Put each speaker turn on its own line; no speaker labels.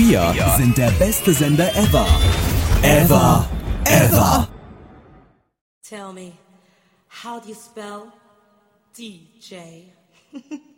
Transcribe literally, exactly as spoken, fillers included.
Wir sind der beste Sender ever. Ever. Ever.
Tell me, how do you spell D J?